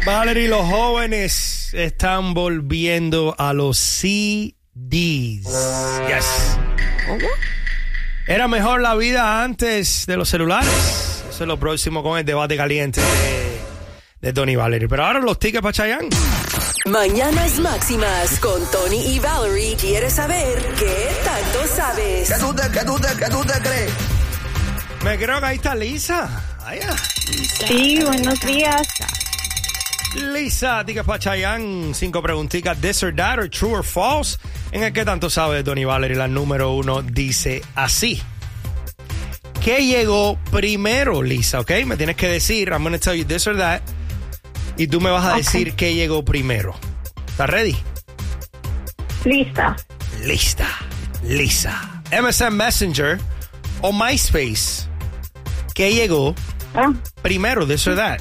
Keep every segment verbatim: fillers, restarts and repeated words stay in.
Valerie, los jóvenes están volviendo a los C Ds. Yes. ¿Cómo? Era mejor la vida antes de los celulares. Eso es lo próximo con el debate caliente de, de Tony y Valerie. Pero ahora los tickets para Chayanne. Mañanas Máximas con Tony y Valerie. ¿Quieres saber qué tanto sabes? ¿Qué tú te, qué tú te, qué tú te crees? Me creo que ahí está Lisa. Allá. Sí, buenos días. Lisa, tickets para Chayanne. Cinco preguntitas. This or that, or true or false. En el que tanto sabe de Tony y Valerie. La número uno dice así. ¿Qué llegó primero, Lisa? ¿Ok? Me tienes que decir, I'm going to tell you this or that. Y tú me vas a decir okay. qué llegó primero. ¿Estás ready? Lista. Lista. Lisa. M S N Messenger o MySpace. ¿Qué llegó ah. primero, this or that?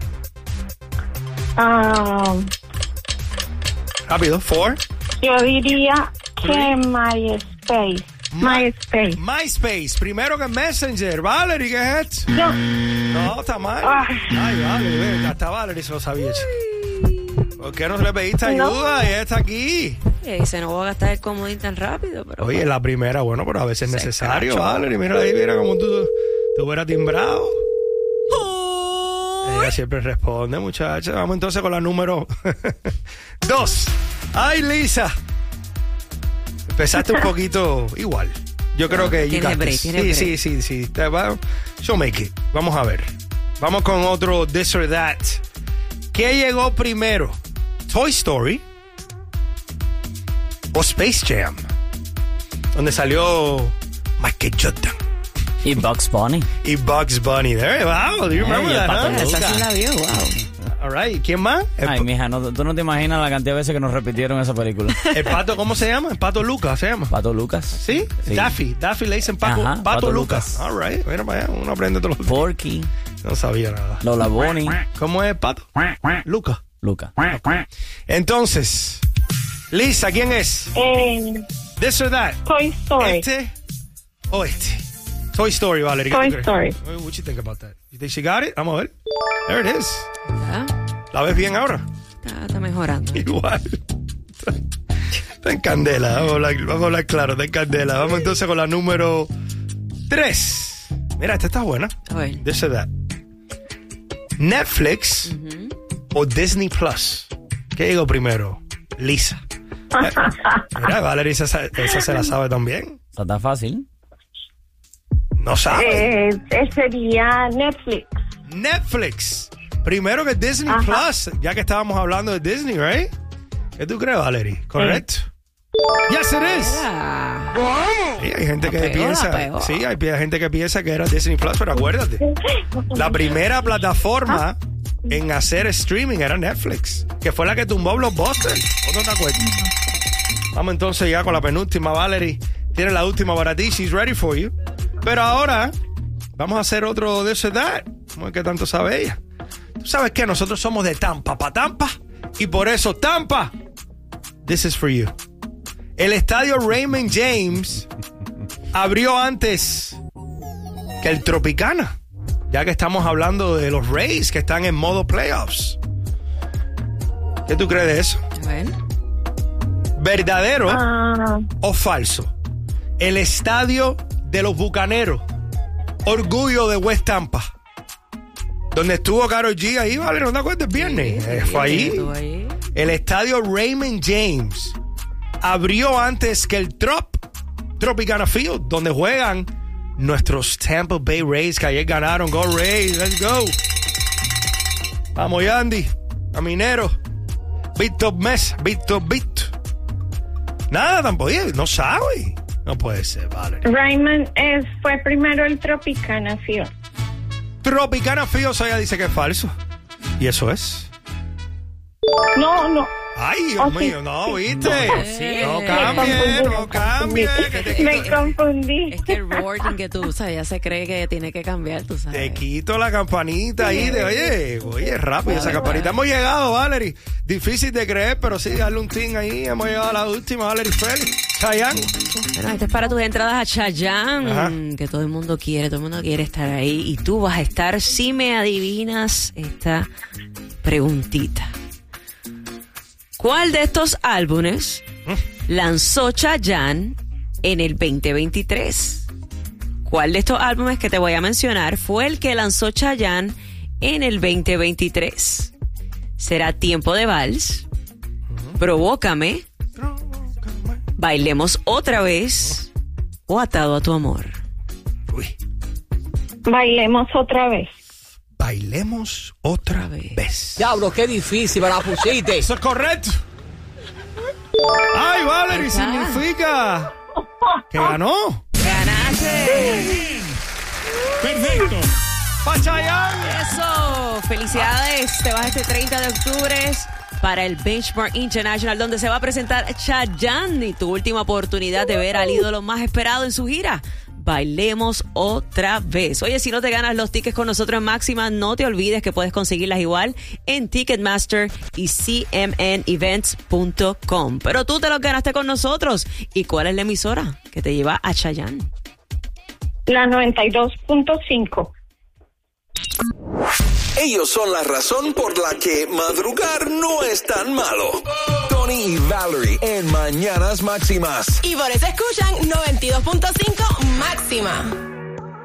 Um, Rápido. Four. Yo diría que MySpace. My, MySpace. MySpace. Primero que Messenger. Valerie, ¿qué es esto? No. No, está mal. Ay, Ay Valerie, ve, hasta Valerie se lo sabía. ¿Por qué no le pediste ayuda? No. Ella está aquí. Y se nos va a gastar el comodín tan rápido. Pero Oye, bueno. la primera, bueno, pero a veces es necesario, Valerie. Mira ahí, mira como tú, tú hubieras timbrado. Ella siempre responde, muchacha. Vamos entonces con la número dos. Ay, Lisa. Empezaste un poquito igual. Yo creo que... Tiene break, tiene break. Sí, sí, sí, sí. She'll make it. Vamos a ver. Vamos con otro this or that. ¿Qué llegó primero? ¿Toy Story o Space Jam? Donde salió Michael Jordan. Y Bugs Bunny. Y Bugs Bunny. There, wow, do you remember yeah, that? Huh? Esa sí la vio, wow. All right, ¿quién más? Ay, mija, no, tú no te imaginas la cantidad de veces que nos repitieron esa película. ¿El pato cómo se llama? El pato Lucas se llama. Pato Lucas. ¿Sí? Sí. Daffy. Daffy le dicen pato, Ajá, pato, Pato Lucas. Lucas. All right, mira para allá, uno aprende todos los días. Porky. No sabía nada. Lola Bunny. ¿Cómo es el pato? Lucas. Lucas. Entonces, Lisa, ¿quién es? Eh, This or that. Toy Story. ¿Este o este? Toy Story, Valerie. Toy Story. What you think about that? You think she got it? Vamos a ver. There it is. ¿Ah? ¿La ves bien ahora? Está, está mejorando. Igual. Está en candela. Vamos a, hablar, vamos a hablar claro, está en candela. Vamos entonces con la número tres. Mira, esta está buena. A ver. This or that. Netflix uh-huh. o Disney Plus. ¿Qué digo primero? Lisa. Mira, Valerie, esa, esa se la sabe también. Eso está fácil. No sabe. Eh, sería Netflix. Netflix. Primero que Disney Ajá. Plus, ya que estábamos hablando de Disney, ¿right? ¿Qué tú crees, Valerie? ¿Correcto? Sí. Yes, it is. Sí, hay gente la que pegó, piensa, sí, hay gente que piensa que era Disney Plus, pero acuérdate, la primera plataforma en hacer streaming era Netflix, que fue la que tumbó Blockbuster. ¿O no te acuerdas? Vamos entonces ya con la penúltima. Valerie tiene la última para ti. She's ready for you. Pero ahora vamos a hacer otro de esa edad. ¿Cómo es que tanto sabe ella? Tú sabes que nosotros somos de Tampa pa' Tampa. Y por eso, Tampa, this is for you. El estadio Raymond James abrió antes que el Tropicana, ya que estamos hablando de los Rays que están en modo playoffs. ¿Qué tú crees de eso? A ver. ¿Verdadero uh. o falso? El estadio de los Bucaneros, orgullo de West Tampa, donde estuvo Karol G ahí, ¿vale? ¿No te acuerdas? Viernes. Sí, eh, sí, fue ahí. ahí. El estadio Raymond James abrió antes que el Trop, Tropicana Field, donde juegan nuestros Tampa Bay Rays, que ayer ganaron. Go Rays, let's go. Vamos, Yandy, Caminero, Víctor Mesa, Víctor Víctor. Nada tampoco, no sabe. No puede ser, Valerie. Raymond es, fue primero el Tropicana Field. Tropicana Field, o sea, ella dice que es falso. Y eso es. No, no. Ay, Dios oh, mío, sí, no, sí. ¿viste? No, sí. No cambie, no cambie. Me confundí. Es que el wording que tú usas ya se cree que tiene que cambiar, tú sabes. Te quito la campanita ahí de, oye, oye, rápido esa campanita. Hemos llegado, Valerie. Difícil de creer, pero sí, darle un tin ahí. Hemos llegado a la última, Valerie Félix. Chayanne. Bueno, esta es para tus entradas a Chayanne, Ajá. que todo el mundo quiere, todo el mundo quiere estar ahí. Y tú vas a estar, si me adivinas, esta preguntita. ¿Cuál de estos álbumes lanzó Chayanne en el veinte veintitrés? ¿Cuál de estos álbumes que te voy a mencionar fue el que lanzó Chayanne en el veinte veintitrés? ¿Será Tiempo de Vals? Provócame, Bailemos Otra Vez o Atado a tu Amor. Uy. Bailemos Otra Vez. Bailemos otra vez. Diablo, qué difícil me la pusiste. Eso es correcto. Ay, Valerie, significa que ganó. ¡Ganaste! Perfecto. ¡Pa' Chayanne! Eso, felicidades. Te vas este treinta de octubre para el Benchmark International, donde se va a presentar Chayanne y tu última oportunidad de ver al ídolo más esperado en su gira. Bailemos Otra Vez. Oye, si no te ganas los tickets con nosotros en Máxima, no te olvides que puedes conseguirlas igual en Ticketmaster y C M N events punto com. Pero tú te los ganaste con nosotros. ¿Y cuál es la emisora que te lleva a Chayanne? La noventa y dos punto cinco. Ellos son la razón por la que madrugar no es tan malo. Tony y Valerie en Mañanas Máximas. Y por eso escuchan noventa y dos punto cinco Máxima.